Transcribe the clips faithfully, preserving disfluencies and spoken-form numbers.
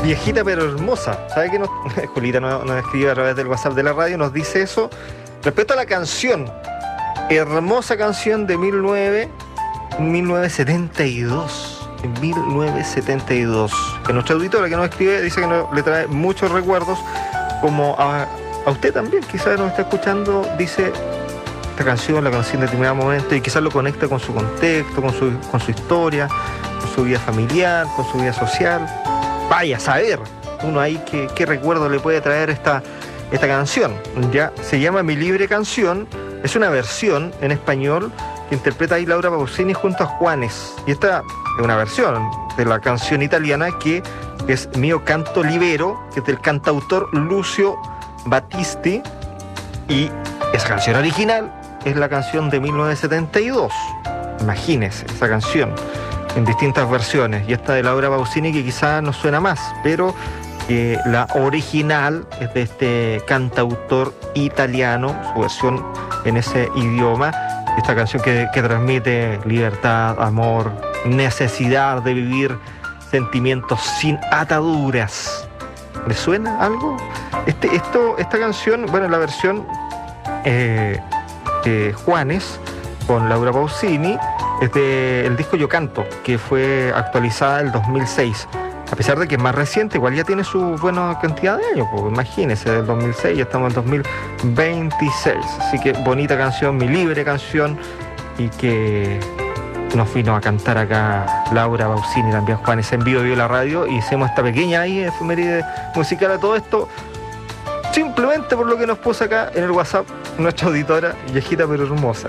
Viejita pero hermosa. ¿Sabe que nos, Julita nos, nos escribe a través del WhatsApp de la radio? Nos dice eso respecto a la canción. Hermosa canción de mil novecientos setenta y dos. En mil novecientos setenta y dos. Que nuestra auditora que nos escribe dice que no, le trae muchos recuerdos, como a, a usted también, quizás nos está escuchando, dice esta canción, la canción de determinado momento, y quizás lo conecta con su contexto, con su, con su historia, con su vida familiar, con su vida social. Vaya a saber uno ahí qué, qué recuerdo le puede traer esta, esta canción. Ya se llama Mi Libre Canción, es una versión en español que interpreta ahí Laura Pausini junto a Juanes. Y esta es una versión de la canción italiana que es Mio Canto Libero, que es del cantautor Lucio Battisti, y esa canción original es la canción de mil novecientos setenta y dos. Imagínense esa canción en distintas versiones, y esta de Laura Pausini que quizás nos suena más, pero eh, la original es de este cantautor italiano, su versión en ese idioma, esta canción que, que transmite libertad, amor, necesidad de vivir sentimientos sin ataduras. ¿Le suena algo? Este, esto, esta canción, bueno, la versión eh, de Juanes con Laura Pausini es del disco Yo Canto, que fue actualizada en el dos mil seis. A pesar de que es más reciente, igual ya tiene su buena cantidad de años, pues imagínense, del dos mil seis, ya estamos en dos mil veintiséis. Así que bonita canción, Mi Libre Canción, y que nos vino a cantar acá Laura Pausini, también Juanes, en vivo de la radio, y hicimos esta pequeña ahí efeméride musical a todo esto, simplemente por lo que nos puso acá en el WhatsApp nuestra auditora, viejita pero hermosa.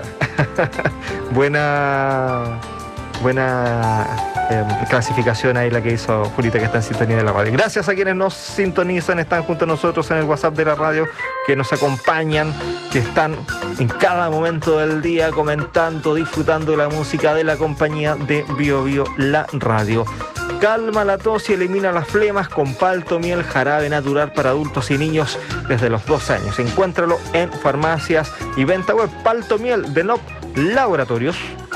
buena buena eh, clasificación ahí la que hizo Julita, que está en sintonía de la radio. Gracias a quienes nos sintonizan, están junto a nosotros en el WhatsApp de la radio, que nos acompañan, que están en cada momento del día comentando, disfrutando de la música de la compañía de Bio Bio, la radio. Calma la tos y elimina las flemas con Palto Miel, jarabe natural para adultos y niños desde los dos años. Encuéntralo en farmacias y venta web. Palto Miel de N O P Laboratorios.